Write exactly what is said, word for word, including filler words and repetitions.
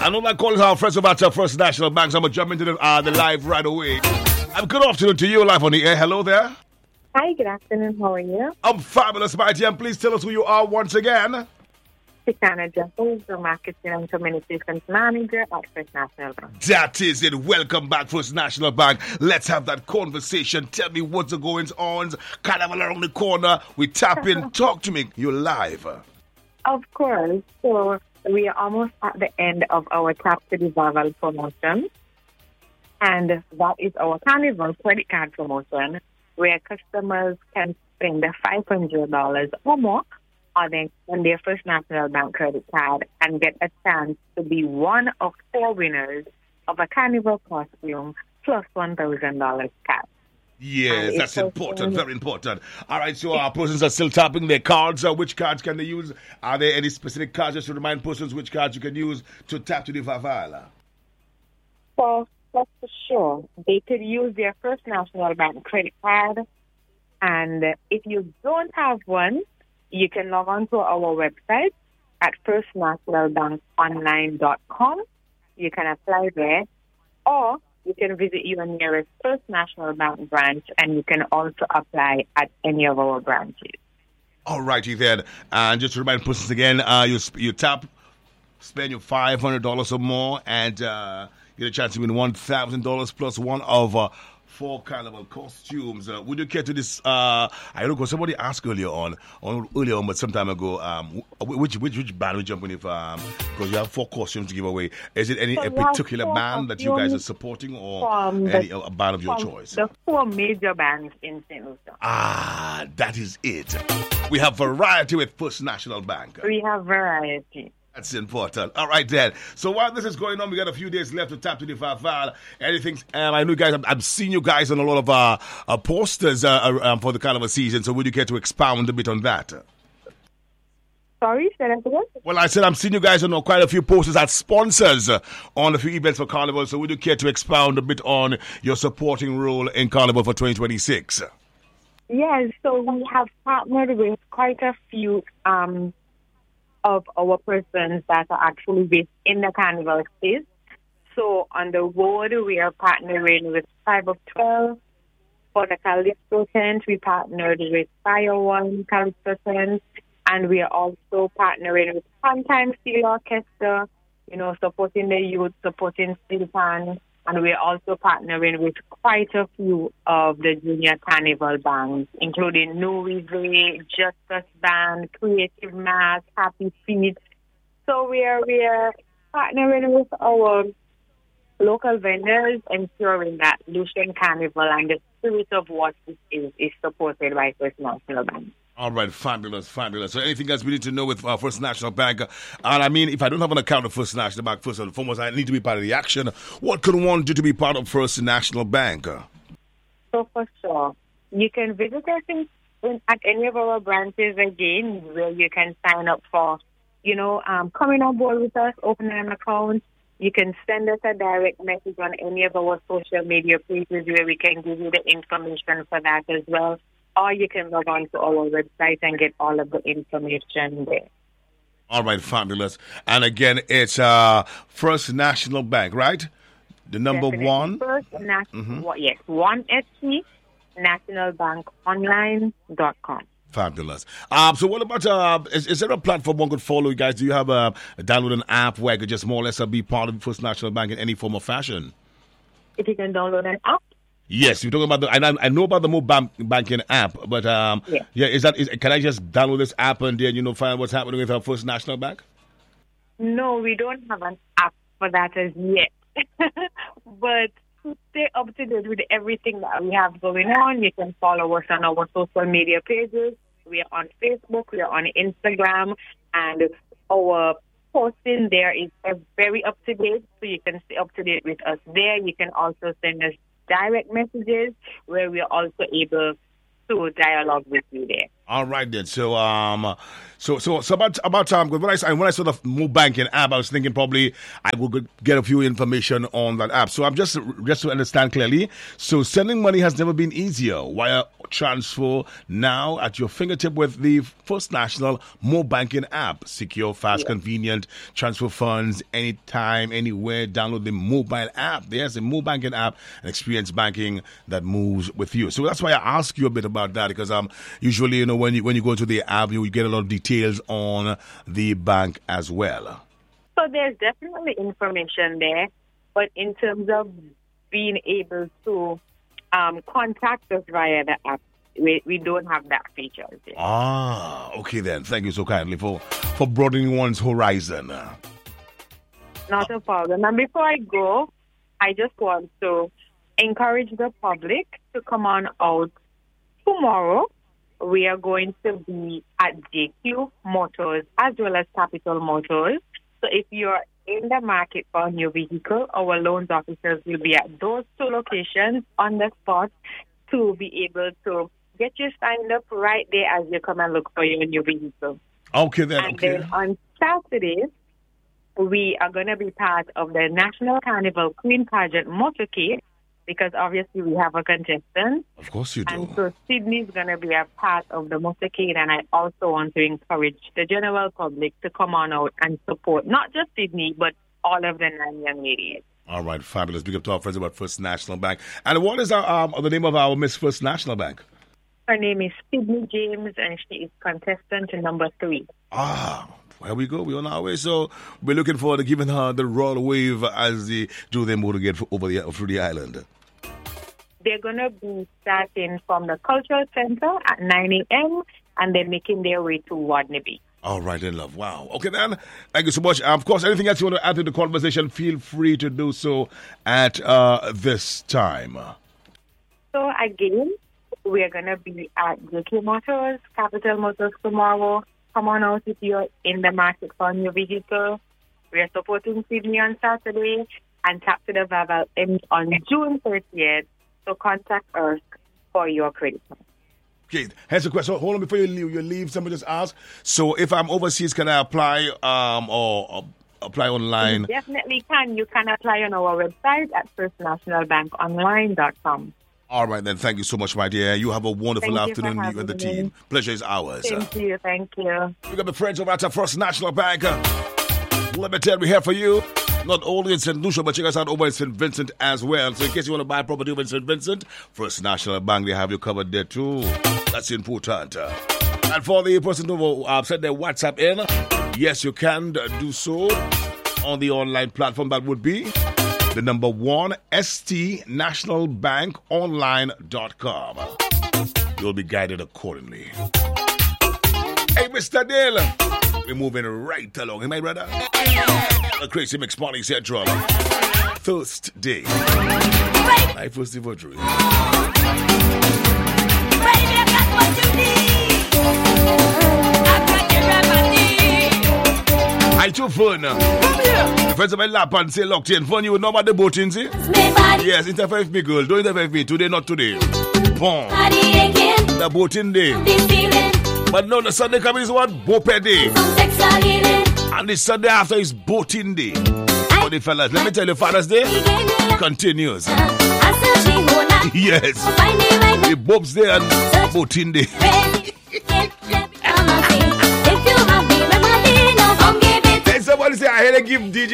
I know that calls our friends about our First National Bank, so I'm going to jump into the, uh, the live right away. Um, good afternoon to you, live on the air. Hello there. Hi, good afternoon. How are you? I'm fabulous, my dear. And please tell us who you are once again. Kitana Jeffers, the Marketing and Communications Manager at First National Bank. That is it. Welcome back, First National Bank. Let's have that conversation. Tell me what's the goings on. Carnival around the corner. We tap in. Talk to me. You're live. Of course. So we are almost at the end of our Tap to Revival promotion. And that is our Carnival credit card promotion, where customers can spend five hundred dollars or more on their, on their First National Bank credit card and get a chance to be one of four winners of a Carnival costume plus one thousand dollars cash. Yes, um, that's important, very important. All right, so our persons are still tapping their cards. Uh, which cards can they use? Are there any specific cards, just to remind persons which cards you can use to tap to the Vavala? So, that's for sure. They could use their First National Bank credit card. And if you don't have one, you can log on to our website at first national bank online dot com. You can apply there. Or you can visit your nearest First National Bank branch, and you can also apply at any of our branches. All righty then. And just to remind persons again, uh, you, you tap, spend your five hundred dollars or more, and uh, get a chance to win one thousand dollars plus one of uh, four Carnival costumes. Uh, would you care to this? Uh, I don't know, somebody asked earlier on, on earlier on, but some time ago, um, which which which band we jump in if, um, because you have four costumes to give away. Is it any so a particular band that you guys are supporting, or any the, a band of your choice? The four major bands in Saint Lucia. Ah, that is it. We have variety with First National Bank. We have variety. That's important. All right, then. So while this is going on, we got a few days left to tap to the Vaval. Anything? Um, I know you guys. I'm, I'm seeing you guys on a lot of uh, uh, posters uh, uh, um, for the Carnival season. So would you care to expound a bit on that? Sorry, say that again? Well, I said I'm seeing you guys on quite a few posters as sponsors uh, on a few events for Carnival. So would you care to expound a bit on your supporting role in Carnival for twenty twenty-six? Yes. So we have partnered with quite a few. Um, of our persons that are actually based in the Carnival space. So on the road, we are partnering with five of twelve. For the Calypso tent, we partnered with Fire One Calypso tent. And we are also partnering with Funtime Steel Orchestra, you know, supporting the youth, supporting Steel Pan. And we are also partnering with quite a few of the junior Carnival bands, including New Weasley, Justice Band, Creative Mass, Happy Feet. So we are, we are partnering with our local vendors, ensuring that Lucian Carnival and the spirit of what it is is supported by First National Bank. All right, fabulous, fabulous. So anything else we need to know with uh, First National Bank? Uh, and I mean, if I don't have an account of First National Bank, first and foremost, I need to be part of the action. What could one do to be part of First National Bank? So for sure, you can visit us in, in, at any of our branches again, where you can sign up for, you know, um, coming on board with us, opening an account. You can send us a direct message on any of our social media pages where we can give you the information for that as well. Or you can log on to our website and get all of the information there. All right, fabulous. And again, it's uh, First National Bank, right? The number Definitely. one? First National, mm-hmm. yes, one S C, national bank online dot com. Fabulous. Um, so what about, uh, is, is there a platform one could follow you guys? Do you have a, a download an app where I could just more or less uh, be part of First National Bank in any form or fashion? If you can download an app? Yes, you're talking about the. I, I know about the mobile banking app, but um, yeah. yeah, is that? Is, can I just download this app and then you know find what's happening with our First National Bank? No, we don't have an app for that as yet. But to stay up to date with everything that we have going on, you can follow us on our social media pages. We are on Facebook, we are on Instagram, and our posting there is very up to date, so you can stay up to date with us there. You can also send us direct messages where we are also able to dialogue with you there. All right then. So um, so so so about about time. Um, when I when I saw the Mo Banking app, I was thinking probably I would get a few information on that app. So I'm just just to understand clearly. So sending money has never been easier. Wire transfer now at your fingertip with the First National Mo Banking app. Secure, fast, yeah. convenient. Transfer funds anytime, anywhere. Download the mobile app. There's a Mo Banking app and experience banking that moves with you. So that's why I ask you a bit about that, because um usually, you know, when you when you go to the app, you get a lot of details on the bank as well. So there's definitely information there, but in terms of being able to um, contact us via the app, we, we don't have that feature yet. Ah, okay then. Thank you so kindly for, for broadening one's horizon. Not a problem. And before I go, I just want to encourage the public to come on out tomorrow. We are going to be at J Q Motors as well as Capital Motors. So if you're in the market for a new vehicle, our loans officers will be at those two locations on the spot to be able to get you signed up right there as you come and look for your new vehicle. Okay, then. And okay. then on Saturdays, we are going to be part of the National Carnival Queen Pageant Motorcade, because obviously we have a contestant. Of course you do. And so Sydney's going to be a part of the motorcade, and I also want to encourage the general public to come on out and support not just Sydney, but all of the nine young ladies. All right, fabulous. Big up to our friends about First National Bank. And what is our, um, the name of our Miss First National Bank? Her name is Sydney James, and she is contestant number three. Ah, here we go. We're on our way. So we're looking forward to giving her the royal wave as they do their motorcade over the through the island. They're going to be starting from the Cultural Center at nine a.m. and then making their way to Wadney Beach. All right, then, love. Wow. Okay, then. Thank you so much. Of course, anything else you want to add to the conversation, feel free to do so at uh, this time. So, again, we're going to be at J Q Motors, Capital Motors tomorrow. Come on out if you're in the market for a new vehicle. We're supporting Sydney on Saturday and Tap to the Vaval ends on June thirtieth. So contact us for your credit card. Okay, here's a question. Hold on before you leave. You leave. Somebody just asked. So if I'm overseas, can I apply um, or, or apply online? You definitely can. You can apply on our website at first national bank online dot com. All right, then. Thank you so much, my dear. You have a wonderful thank afternoon, you, you and the team. Me. Pleasure is ours. Thank you. Thank you. We got the friends over at the First National Bank. Let me tell you, we're here for you. Not only in Saint Lucia, but check us out over in Saint Vincent as well. So in case you want to buy property over in Saint Vincent, First National Bank, they have you covered there too. That's important. And for the person who uh, sent their WhatsApp in, yes, you can do so on the online platform. That would be the number one, S T national bank online dot com. You'll be guided accordingly. Hey, Mister Dale, we're moving right along. Hey, my brother. The Crazy Mix Party Central. First day. My first anniversary. Baby, I got what you need. I got the remedy. I too fun. Come here. The friends of my lap and say locked in. Fun, you know about the boating, see? Yes, interfere with me, girl. Don't interfere with me. Today, not today. Bon. The boating day. But no, the Sunday coming is what? Bope day. And the Sunday after is boating day. For the fellas, let me tell you, Father's Day continues. Yes. The Bob's Day and boating day. Hey, somebody say, I had to give D J